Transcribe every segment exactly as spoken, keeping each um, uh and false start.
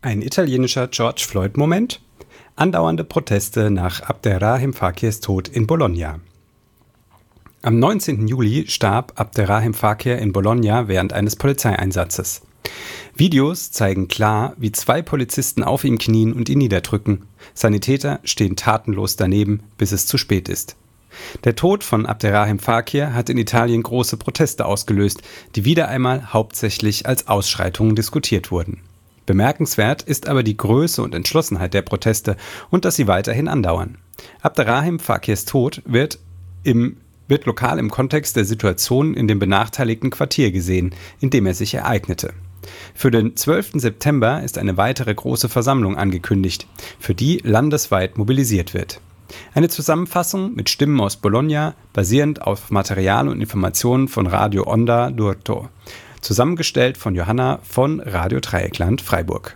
Ein italienischer George Floyd-Moment? Andauernde Proteste nach Abderrahim Fakirs Tod in Bologna. Am neunzehnten Juli starb Abderrahim Fakir in Bologna während eines Polizeieinsatzes. Videos zeigen klar, wie zwei Polizisten auf ihm knien und ihn niederdrücken. Sanitäter stehen tatenlos daneben, bis es zu spät ist. Der Tod von Abderrahim Fakir hat in Italien große Proteste ausgelöst, die wieder einmal hauptsächlich als Ausschreitungen diskutiert wurden. Bemerkenswert ist aber die Größe und Entschlossenheit der Proteste und dass sie weiterhin andauern. Abderrahim Fakirs Tod wird, im, wird lokal im Kontext der Situation in dem benachteiligten Quartier gesehen, in dem er sich ereignete. Für den zwölften September ist eine weitere große Versammlung angekündigt, für die landesweit mobilisiert wird. Eine Zusammenfassung mit Stimmen aus Bologna, basierend auf Material und Informationen von Radio Onda d'Urto. Zusammengestellt von Johanna von Radio Dreieckland Freiburg.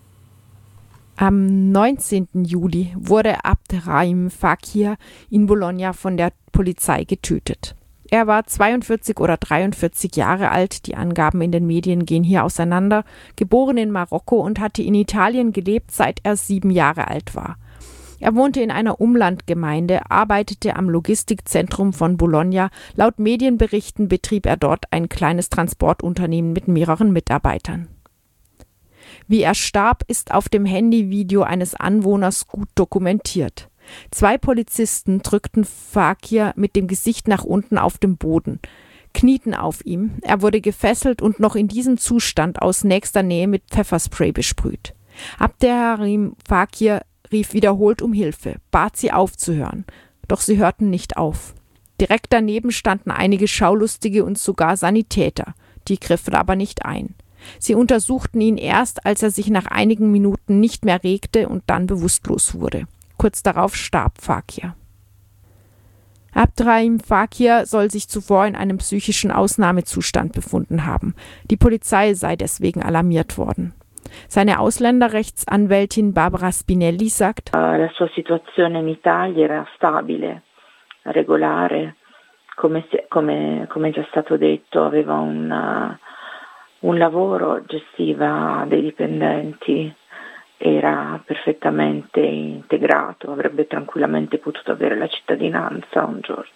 Am neunzehnten Juli wurde Abderrahim Fakir in Bologna von der Polizei getötet. Er war zweiundvierzig oder dreiundvierzig Jahre alt, die Angaben in den Medien gehen hier auseinander, geboren in Marokko und hatte in Italien gelebt, seit er sieben Jahre alt war. Er wohnte in einer Umlandgemeinde, arbeitete am Logistikzentrum von Bologna. Laut Medienberichten betrieb er dort ein kleines Transportunternehmen mit mehreren Mitarbeitern. Wie er starb, ist auf dem Handyvideo eines Anwohners gut dokumentiert. Zwei Polizisten drückten Fakir mit dem Gesicht nach unten auf dem Boden, knieten auf ihm. Er wurde gefesselt und noch in diesem Zustand aus nächster Nähe mit Pfefferspray besprüht. Abderrahim Fakir rief wiederholt um Hilfe, bat sie aufzuhören. Doch sie hörten nicht auf. Direkt daneben standen einige Schaulustige und sogar Sanitäter. Die griffen aber nicht ein. Sie untersuchten ihn erst, als er sich nach einigen Minuten nicht mehr regte und dann bewusstlos wurde. Kurz darauf starb Fakir. Abderrahim Fakir soll sich zuvor in einem psychischen Ausnahmezustand befunden haben. Die Polizei sei deswegen alarmiert worden. Seine Ausländerrechtsanwältin Barbara Spinelli sagt: La sua situazione in Italia era stabile, regolare, come, se, come, come già stato detto, aveva un, uh, un lavoro, gestiva dei dipendenti, era perfettamente integrato, avrebbe tranquillamente potuto avere la cittadinanza un giorno.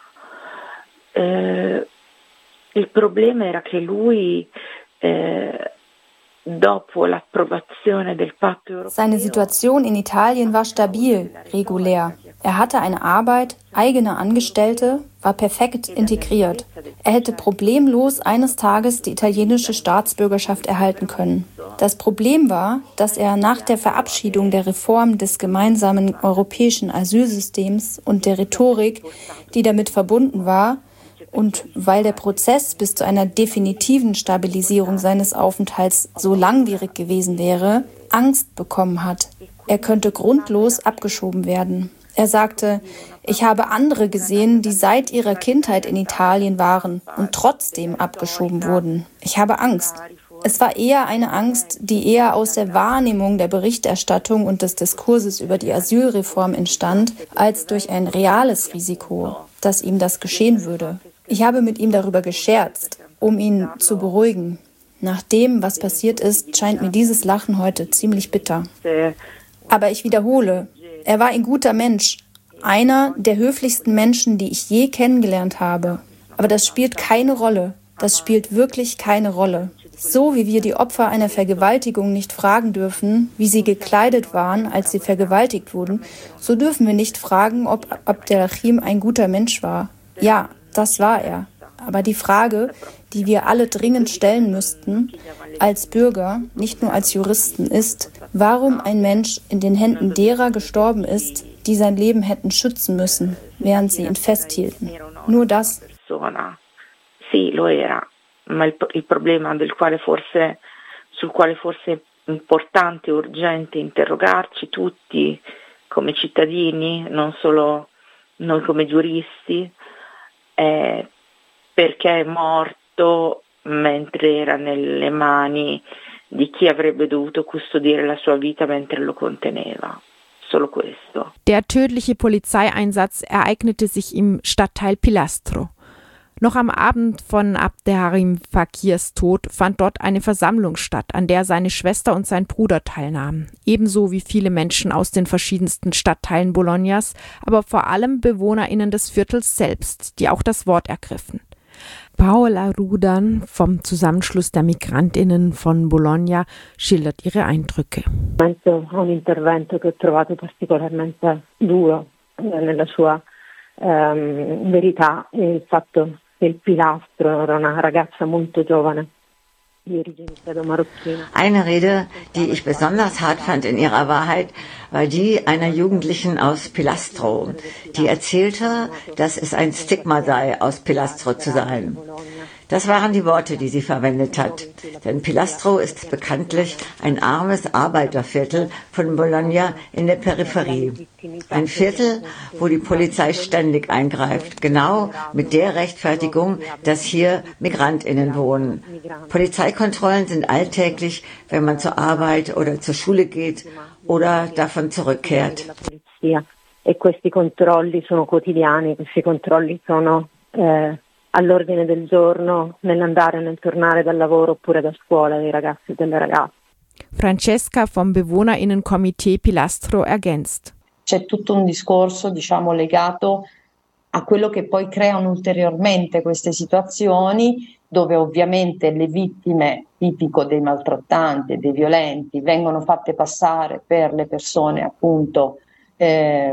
Eh, il problema era che lui eh, Seine Situation in Italien war stabil, regulär. Er hatte eine Arbeit, eigene Angestellte, war perfekt integriert. Er hätte problemlos eines Tages die italienische Staatsbürgerschaft erhalten können. Das Problem war, dass er nach der Verabschiedung der Reform des gemeinsamen europäischen Asylsystems und der Rhetorik, die damit verbunden war, und weil der Prozess bis zu einer definitiven Stabilisierung seines Aufenthalts so langwierig gewesen wäre, Angst bekommen hat. Er könnte grundlos abgeschoben werden. Er sagte: Ich habe andere gesehen, die seit ihrer Kindheit in Italien waren und trotzdem abgeschoben wurden. Ich habe Angst. Es war eher eine Angst, die eher aus der Wahrnehmung der Berichterstattung und des Diskurses über die Asylreform entstand, als durch ein reales Risiko, dass ihm das geschehen würde. Ich habe mit ihm darüber gescherzt, um ihn zu beruhigen. Nach dem, was passiert ist, scheint mir dieses Lachen heute ziemlich bitter. Aber ich wiederhole, er war ein guter Mensch, einer der höflichsten Menschen, die ich je kennengelernt habe. Aber das spielt keine Rolle. Das spielt wirklich keine Rolle. So wie wir die Opfer einer Vergewaltigung nicht fragen dürfen, wie sie gekleidet waren, als sie vergewaltigt wurden, so dürfen wir nicht fragen, ob Abderrahim ein guter Mensch war. Ja, das war er. Aber die Frage, die wir alle dringend stellen müssten, als Bürger, nicht nur als Juristen, ist, warum ein Mensch in den Händen derer gestorben ist, die sein Leben hätten schützen müssen, während sie ihn festhielten. Nur das. Sì, lo era, ma il, il problema del quale forse, sul quale forse è importante e urgente interrogarci tutti come cittadini, non solo noi come giuristi, è perché è morto mentre era nelle mani di chi avrebbe dovuto custodire la sua vita mentre lo conteneva. Solo questo. Der tödliche Polizeieinsatz ereignete sich im Stadtteil Pilastro. Noch am Abend von Abderrahim Fakirs Tod fand dort eine Versammlung statt, an der seine Schwester und sein Bruder teilnahmen. Ebenso wie viele Menschen aus den verschiedensten Stadtteilen Bolognas, aber vor allem BewohnerInnen des Viertels selbst, die auch das Wort ergriffen. Paola Rudan vom Zusammenschluss der MigrantInnen von Bologna schildert ihre Eindrücke. Un intervento che ho trovato particolarmente duro nella sua ehm, verità è il fatto che il pilastro era una ragazza molto giovane. Eine Rede, die ich besonders hart fand in ihrer Wahrheit, war die einer Jugendlichen aus Pilastro, die erzählte, dass es ein Stigma sei, aus Pilastro zu sein. Das waren die Worte, die sie verwendet hat. Denn Pilastro ist bekanntlich ein armes Arbeiterviertel von Bologna in der Peripherie. Ein Viertel, wo die Polizei ständig eingreift, genau mit der Rechtfertigung, dass hier MigrantInnen wohnen. Polizeikontrollen sind alltäglich, wenn man zur Arbeit oder zur Schule geht oder davon zurückkehrt. E questi controlli sono quotidiani, questi controlli sono eh, all'ordine del giorno nell'andare e nel tornare dal lavoro oppure da scuola dei ragazzi e delle ragazze. Francesca vom BewohnerInnenkomitee Pilastro ergänzt. C'è tutto un discorso, diciamo, legato a quello che poi creano ulteriormente queste situazioni, dove ovviamente le vittime, tipico dei maltrattanti e dei violenti, vengono fatte passare per le persone appunto eh,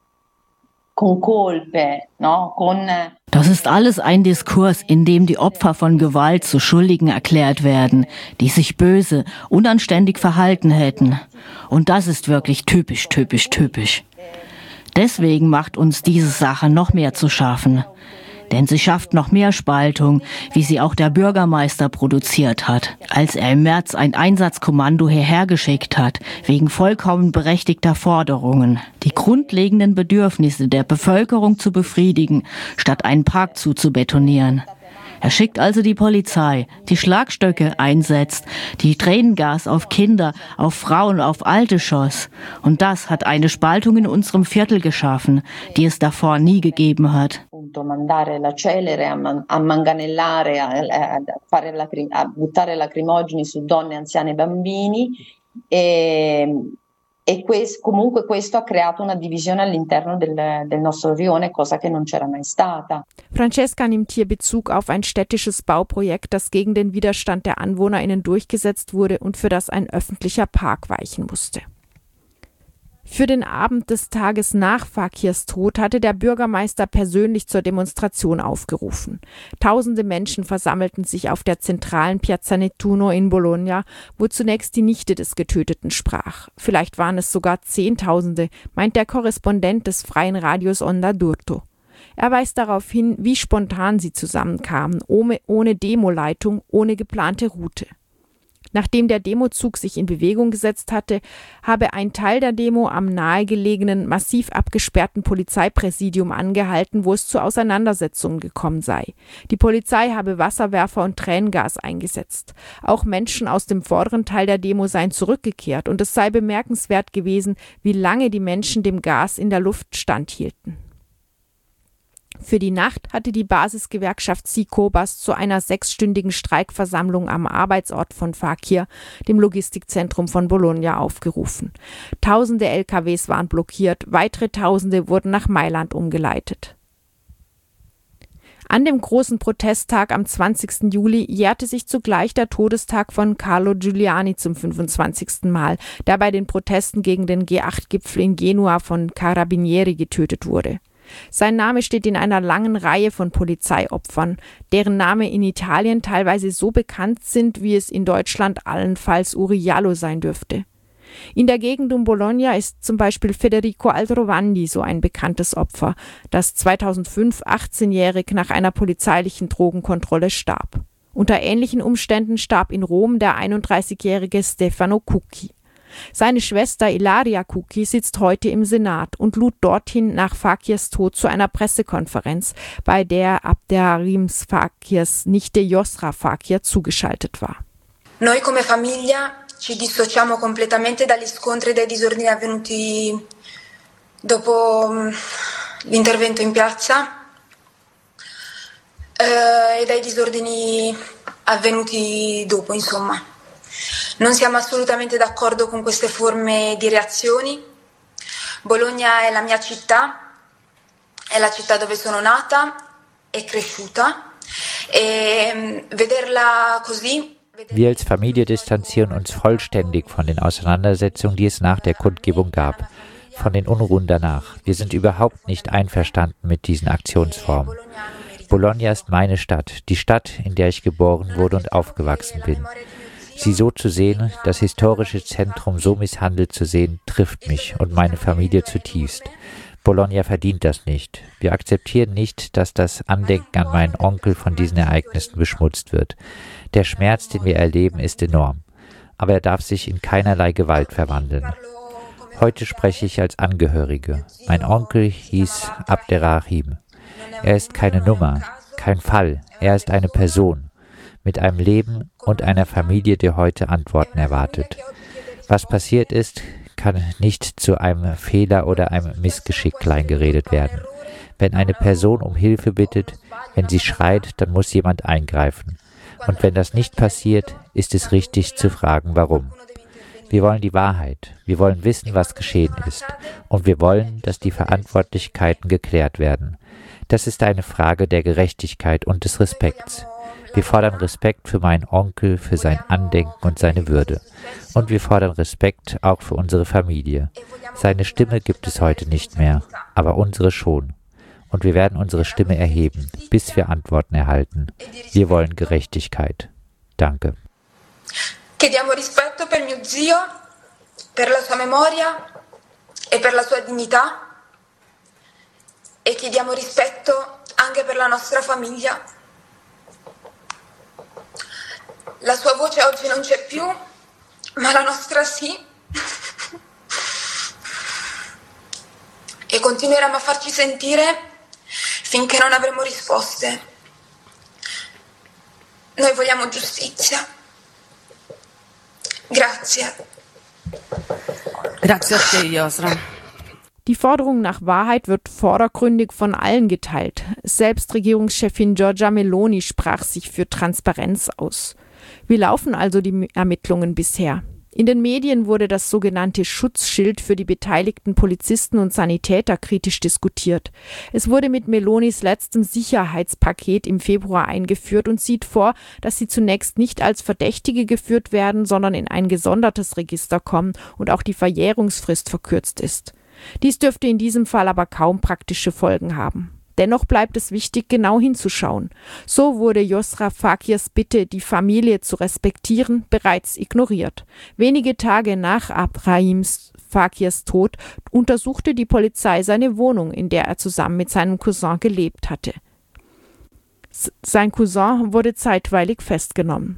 con colpe, no? Con Das ist alles ein Diskurs, in dem die Opfer von Gewalt zu Schuldigen erklärt werden, die sich böse, unanständig verhalten hätten. Und das ist wirklich typisch, typisch, typisch. Deswegen macht uns diese Sache noch mehr zu schaffen. Denn sie schafft noch mehr Spaltung, wie sie auch der Bürgermeister produziert hat, als er im März ein Einsatzkommando hierher geschickt hat, wegen vollkommen berechtigter Forderungen, die grundlegenden Bedürfnisse der Bevölkerung zu befriedigen, statt einen Park zuzubetonieren. Er schickt also die Polizei, die Schlagstöcke einsetzt, die Tränengas auf Kinder, auf Frauen, auf Alte schoss. Und das hat eine Spaltung in unserem Viertel geschaffen, die es davor nie gegeben hat. Mandare la celere a, man, a manganellare, a, a, fare la, a buttare lacrimogeni su donne, anziane e bambini. E, E questo, comunque questo ha creato una divisione all'interno del, del nostro rione, cosa che non c'era mai stata. Francesca nimmt hier Bezug auf ein städtisches Bauprojekt, das gegen den Widerstand der AnwohnerInnen durchgesetzt wurde und für das ein öffentlicher Park weichen musste. Für den Abend des Tages nach Fakirs Tod hatte der Bürgermeister persönlich zur Demonstration aufgerufen. Tausende Menschen versammelten sich auf der zentralen Piazza Nettuno in Bologna, wo zunächst die Nichte des Getöteten sprach. Vielleicht waren es sogar Zehntausende, meint der Korrespondent des freien Radios Onda d'Urto. Er weist darauf hin, wie spontan sie zusammenkamen, ohne, ohne Demoleitung, ohne geplante Route. Nachdem der Demozug sich in Bewegung gesetzt hatte, habe ein Teil der Demo am nahegelegenen, massiv abgesperrten Polizeipräsidium angehalten, wo es zu Auseinandersetzungen gekommen sei. Die Polizei habe Wasserwerfer und Tränengas eingesetzt. Auch Menschen aus dem vorderen Teil der Demo seien zurückgekehrt und es sei bemerkenswert gewesen, wie lange die Menschen dem Gas in der Luft standhielten. Für die Nacht hatte die Basisgewerkschaft Sikobas zu einer sechsstündigen Streikversammlung am Arbeitsort von Fakir, dem Logistikzentrum von Bologna, aufgerufen. Tausende L K Ws waren blockiert, weitere Tausende wurden nach Mailand umgeleitet. An dem großen Protesttag am zwanzigsten Juli jährte sich zugleich der Todestag von Carlo Giuliani zum fünfundzwanzigsten Mal, der bei den Protesten gegen den G acht Gipfel in Genua von Carabinieri getötet wurde. Sein Name steht in einer langen Reihe von Polizeiopfern, deren Namen in Italien teilweise so bekannt sind, wie es in Deutschland allenfalls Uri Jallo sein dürfte. In der Gegend um Bologna ist zum Beispiel Federico Aldrovandi so ein bekanntes Opfer, das zweitausendfünf achtzehnjährig nach einer polizeilichen Drogenkontrolle starb. Unter ähnlichen Umständen starb in Rom der einunddreißigjährige Stefano Cucchi. Seine Schwester Ilaria Cucchi sitzt heute im Senat und lud dorthin nach Fakirs Tod zu einer Pressekonferenz, bei der Abderrahim Fakirs Nichte Yosra Fakir zugeschaltet war. Noi come famiglia ci dissociamo completamente dagli scontri e dai disordini avvenuti dopo l'intervento in piazza. eh, e dai disordini avvenuti dopo, insomma. Non siamo assolutamente d'accordo con queste forme di reazioni. Bologna è la mia città, è la città dove sono nata e cresciuta, e vederla così. Wir als Familie distanzieren uns vollständig von den Auseinandersetzungen, die es nach der Kundgebung gab, von den Unruhen danach. Wir sind überhaupt nicht einverstanden mit diesen Aktionsformen. Bologna ist meine Stadt, die Stadt, in der ich geboren wurde und aufgewachsen bin. Sie so zu sehen, das historische Zentrum so misshandelt zu sehen, trifft mich und meine Familie zutiefst. Bologna verdient das nicht. Wir akzeptieren nicht, dass das Andenken an meinen Onkel von diesen Ereignissen beschmutzt wird. Der Schmerz, den wir erleben, ist enorm. Aber er darf sich in keinerlei Gewalt verwandeln. Heute spreche ich als Angehörige. Mein Onkel hieß Abderrahim. Er ist keine Nummer, kein Fall. Er ist eine Person mit einem Leben und einer Familie, die heute Antworten erwartet. Was passiert ist, kann nicht zu einem Fehler oder einem Missgeschick kleingeredet werden. Wenn eine Person um Hilfe bittet, wenn sie schreit, dann muss jemand eingreifen. Und wenn das nicht passiert, ist es richtig zu fragen, warum. Wir wollen die Wahrheit. Wir wollen wissen, was geschehen ist. Und wir wollen, dass die Verantwortlichkeiten geklärt werden. Das ist eine Frage der Gerechtigkeit und des Respekts. Wir fordern Respekt für meinen Onkel, für sein Andenken und seine Würde. Und wir fordern Respekt auch für unsere Familie. Seine Stimme gibt es heute nicht mehr, aber unsere schon. Und wir werden unsere Stimme erheben, bis wir Antworten erhalten. Wir wollen Gerechtigkeit. Danke. Chiediamo rispetto per mio zio, per la sua memoria e per la sua dignità. E chiediamo rispetto anche per la nostra famiglia. La sua voce oggi non c'è più, ma la nostra sì. E continueremo a farci sentire finché non avremo risposte. Noi vogliamo giustizia. Grazie. Grazie a te, Yosra. Die Forderung nach Wahrheit wird vordergründig von allen geteilt. Selbst Regierungschefin Giorgia Meloni sprach sich für Transparenz aus. Wie laufen also die Ermittlungen bisher? In den Medien wurde das sogenannte Schutzschild für die beteiligten Polizisten und Sanitäter kritisch diskutiert. Es wurde mit Melonis letztem Sicherheitspaket im Februar eingeführt und sieht vor, dass sie zunächst nicht als Verdächtige geführt werden, sondern in ein gesondertes Register kommen und auch die Verjährungsfrist verkürzt ist. Dies dürfte in diesem Fall aber kaum praktische Folgen haben. Dennoch bleibt es wichtig, genau hinzuschauen. So wurde Yosra Fakirs Bitte, die Familie zu respektieren, bereits ignoriert. Wenige Tage nach Abderrahim Fakirs Tod untersuchte die Polizei seine Wohnung, in der er zusammen mit seinem Cousin gelebt hatte. Sein Cousin wurde zeitweilig festgenommen.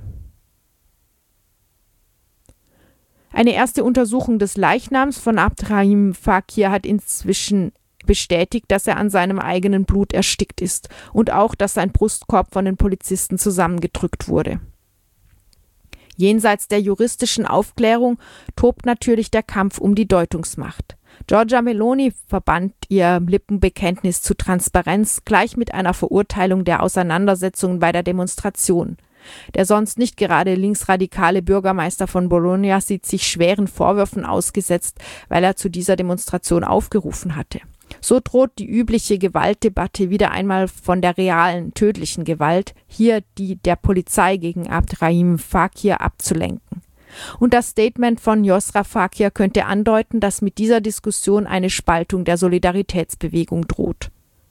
Eine erste Untersuchung des Leichnams von Abderrahim Fakir hat inzwischen bestätigt, dass er an seinem eigenen Blut erstickt ist und auch, dass sein Brustkorb von den Polizisten zusammengedrückt wurde. Jenseits der juristischen Aufklärung tobt natürlich der Kampf um die Deutungsmacht. Giorgia Meloni verband ihr Lippenbekenntnis zu Transparenz gleich mit einer Verurteilung der Auseinandersetzungen bei der Demonstration. Der sonst nicht gerade linksradikale Bürgermeister von Bologna sieht sich schweren Vorwürfen ausgesetzt, weil er zu dieser Demonstration aufgerufen hatte. So droht die übliche Gewaltdebatte wieder einmal von der realen, tödlichen Gewalt, hier die der Polizei gegen Abderrahim Fakir, abzulenken. Und das Statement von Yosra Fakir könnte andeuten, dass mit dieser Diskussion eine Spaltung der Solidaritätsbewegung droht.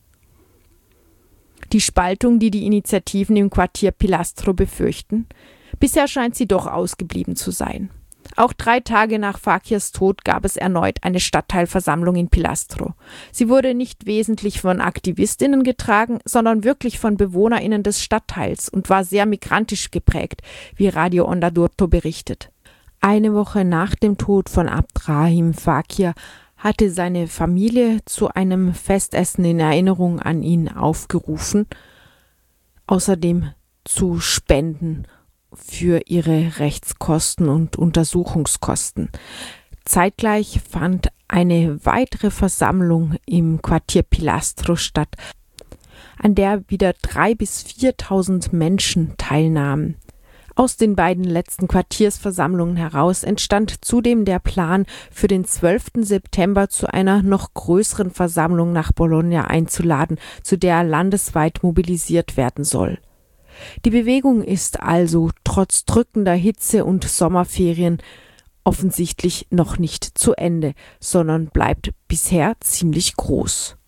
Die Spaltung, die die Initiativen im Quartier Pilastro befürchten? Bisher scheint sie doch ausgeblieben zu sein. Auch drei Tage nach Fakirs Tod gab es erneut eine Stadtteilversammlung in Pilastro. Sie wurde nicht wesentlich von AktivistInnen getragen, sondern wirklich von BewohnerInnen des Stadtteils und war sehr migrantisch geprägt, wie Radio Onda d'Urto berichtet. Eine Woche nach dem Tod von Abderrahim Fakir hatte seine Familie zu einem Festessen in Erinnerung an ihn aufgerufen, außerdem zu spenden für ihre Rechtskosten und Untersuchungskosten. Zeitgleich fand eine weitere Versammlung im Quartier Pilastro statt. an der wieder dreitausend bis viertausend Menschen teilnahmen. Aus den beiden letzten Quartiersversammlungen heraus entstand zudem der Plan, für den zwölften September zu einer noch größeren Versammlung nach Bologna einzuladen, zu der landesweit mobilisiert werden soll. Die Bewegung ist also trotz drückender Hitze und Sommerferien offensichtlich noch nicht zu Ende, sondern bleibt bisher ziemlich groß.